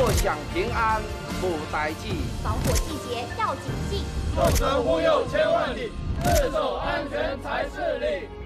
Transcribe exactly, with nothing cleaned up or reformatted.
坐享平安无代志。 防火细节要谨记。 众神护佑千万里，自守安全才是理。